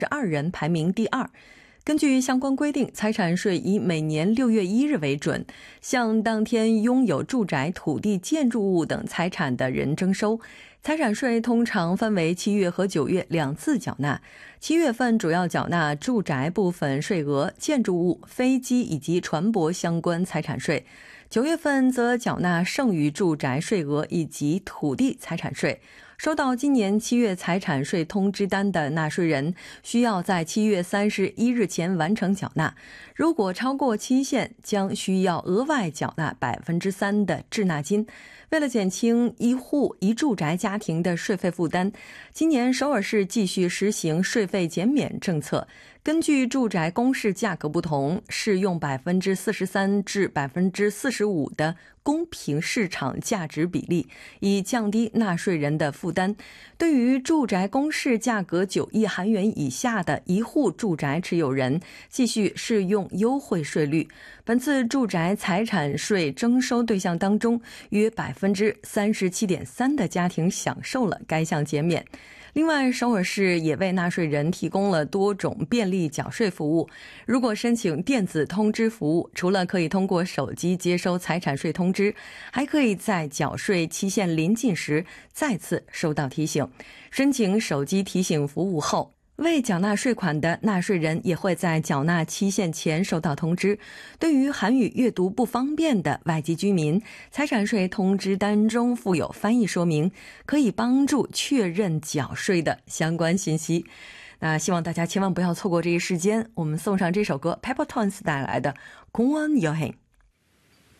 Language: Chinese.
12人，排名第2。根据相关规定，财产税以每年6月1日为准，向当天拥有住宅、土地、建筑物等财产的人征收。财产税通常分为7月和9月2次缴纳。7月份主要缴纳住宅部分税额、建筑物、飞机以及船舶相关财产税。9月份则缴纳剩余住宅税额以及土地财产税。收到今年7月财产税通知单的纳税人，需要在7月31日前完成缴纳。如果超过期限，将需要额外缴纳3%的滞纳金。为了减轻一户一住宅家庭的税费负担，今年首尔市继续实行税费减免政策。根据住宅公示价格不同，适用43%至45%的公平市场价值比例，以降低纳税人的负担。对于住宅公示价格9亿韩元以下的一户住宅持有人，继续适用优惠税率。本次住宅财产税征收对象当中，约37.3%的家庭享受了该项减免。另外，首尔市也为纳税人提供了多种便利缴税服务。如果申请电子通知服务，除了可以通过手机接收财产税通知，还可以在缴税期限临近时再次收到提醒。申请手机提醒服务后，未缴纳税款的纳税人也会在缴纳期限前收到通知。对于韩语阅读不方便的外籍居民，财产税通知单中附有翻译说明，可以帮助确认缴税的相关信息。那希望大家千万不要错过这一时间，我们送上这首歌 Peppertones 带来的공원여행。